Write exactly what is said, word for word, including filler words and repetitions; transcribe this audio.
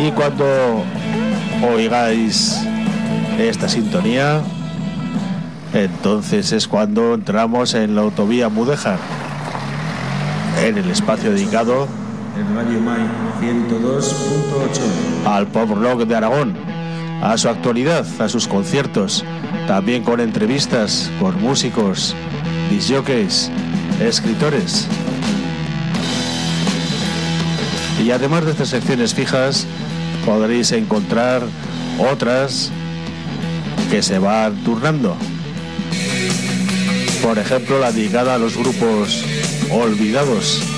Y cuando oigáis esta sintonía, entonces es cuando entramos en la autovía Mudéjar, en el espacio dedicado en Radio Mai ciento dos punto ocho al pop rock de Aragón, a su actualidad, a sus conciertos, también con entrevistas con músicos, discjockeys, escritores. Y además de estas secciones fijas, podréis encontrar otras que se van turnando. Por ejemplo, la dedicada a los grupos olvidados.